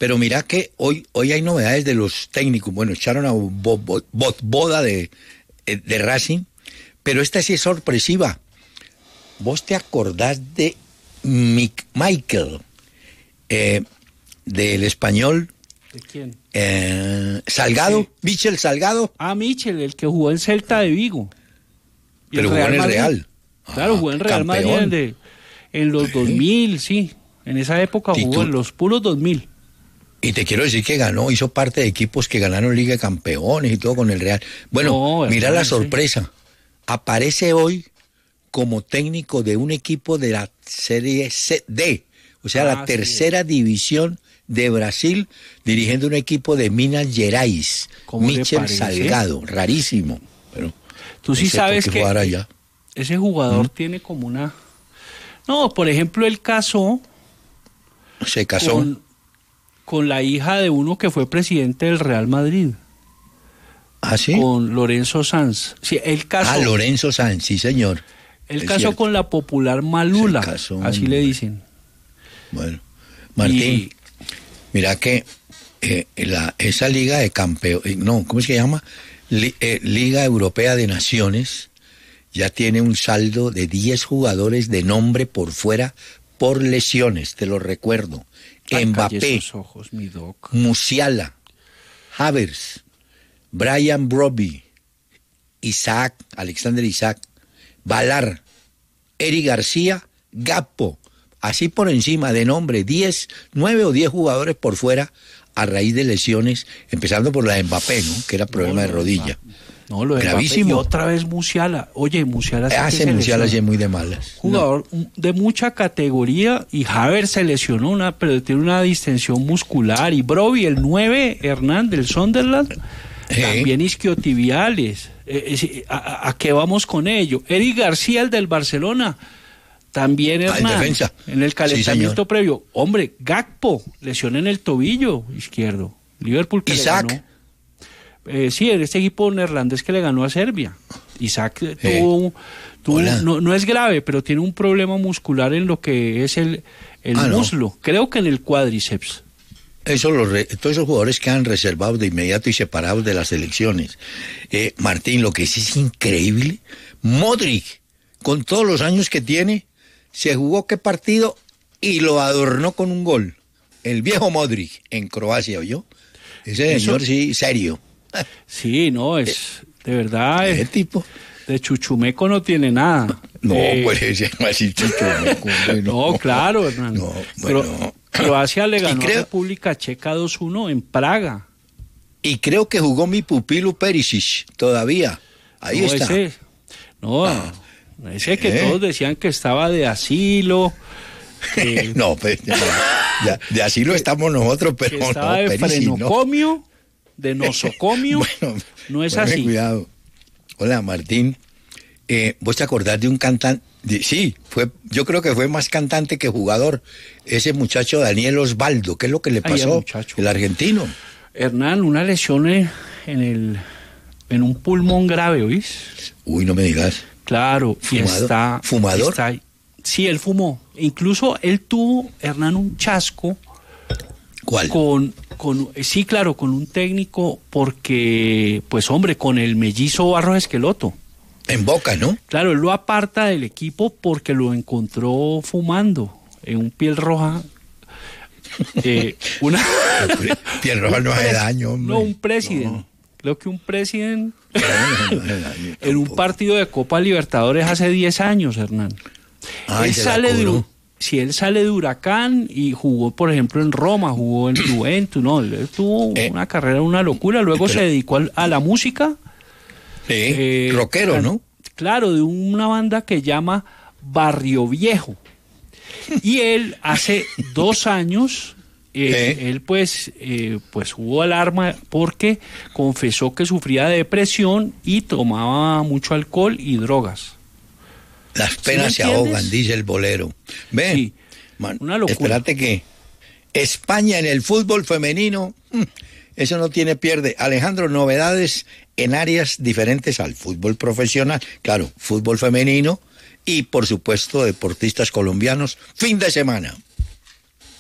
Pero mira que hoy hay novedades de los técnicos. Bueno, echaron a Boda de Racing, pero esta sí es sorpresiva. ¿Vos te acordás de Michael, del español? ¿De quién? Salgado, Sí. Michel Salgado. Michel, el que jugó en Celta de Vigo. Y Pero jugó en el Real. Claro, jugó en Real campeón. Madrid en los 2000, sí. En esa época jugó en los puros 2000. Y te quiero decir que hizo parte de equipos que ganaron Liga de Campeones y todo con el Real. Bueno, mira la sorpresa. Sí. Aparece hoy como técnico de un equipo de la Serie D, o sea, la tercera división de Brasil, dirigiendo un equipo de Minas Gerais. Michel Salgado, rarísimo. Pero tú sí sabes que ese jugador tiene como una... No, por ejemplo, él se casó con la hija de uno que fue presidente del Real Madrid. ¿Ah, sí? Con Lorenzo Sanz. Sí, él casó. Lorenzo Sanz, sí, señor. Él casó con la popular Malula, así le dicen. Bueno, Martín, mira que esa Liga de Campeones, ¿cómo se llama? Liga Europea de Naciones, ya tiene un saldo de 10 jugadores de nombre por fuera por lesiones, te lo recuerdo. Mbappé, Musiala, Havertz, Brian Brobby, Alexander Isaac, Valar, Eric García, Gakpo, así por encima de nombre, 9 o 10 jugadores por fuera a raíz de lesiones, empezando por la de Mbappé, ¿no? Que era problema de rodilla. No, lo de gravísimo. Mbappé, y otra vez Musiala. Oye, Musiala Musiala sí es muy de malas. Jugador de mucha categoría, y Havertz se lesionó, pero tiene una distensión muscular. Y Broby, el 9, Hernán del Sunderland, también isquiotibiales. ¿A qué vamos con ello? Eric García, el del Barcelona, también Hernán, en el calentamiento previo. Hombre, Gakpo, lesión en el tobillo izquierdo. Liverpool que Isaac. Le ganó. Sí, en este equipo neerlandés que le ganó a Serbia. Isaac no es grave, pero tiene un problema muscular en lo que es el muslo. Creo que en el cuádriceps. Todos esos jugadores quedan reservados de inmediato y separados de las elecciones. Martín, lo que sí es increíble, Modric, con todos los años que tiene, se jugó qué partido y lo adornó con un gol. El viejo Modric en Croacia, ¿oyó? Ese señor sí, serio. Sí, no, es de verdad. ¿Qué tipo? De chuchumeco no tiene nada. No, pues ese no es así chuchumeco. No, claro, hermano. Pero Croacia le ganó a República Checa 2-1 en Praga. Y creo que jugó mi pupilo Perisic todavía. Ahí está. Ese que todos decían que estaba de asilo. No, pues ya, de asilo estamos nosotros, pero que estaba de frenocomio, de nosocomio. No es así. Cuidado. Hola, Martín. ¿Vos te acordás de un cantante? Sí, yo creo que fue más cantante que jugador. Ese muchacho Daniel Osvaldo, ¿qué es lo que le pasó? El argentino. Hernán, una lesión en un pulmón grave, ¿oís? Uy, no me digas. Claro, ¿Fumador? Sí, él fumó. Incluso él tuvo, Hernán, un chasco. ¿Cuál? Sí, claro, con un técnico, porque, pues hombre, con el mellizo Barros Esqueloto. En Boca, ¿no? Claro, él lo aparta del equipo porque lo encontró fumando en un piel roja. Piel roja no hace daño, hombre. No, un presidente. No. Creo que un presidente en un partido de Copa Libertadores hace 10 años, Hernán. Él sale de Huracán y jugó, por ejemplo, en Roma, jugó en Juventus, no, él tuvo una carrera, una locura, luego se dedicó a la música. Rockero, ¿no? Claro, de una banda que llama Barrio Viejo. Y él hace 2 años, él pues hubo alarma porque confesó que sufría de depresión y tomaba mucho alcohol y drogas. Las penas se ahogan, dice el bolero. Ven, sí, una locura. Espérate que España en el fútbol femenino, eso no tiene pierde. Alejandro, novedades en áreas diferentes al fútbol profesional. Claro, fútbol femenino y, por supuesto, deportistas colombianos. Fin de semana.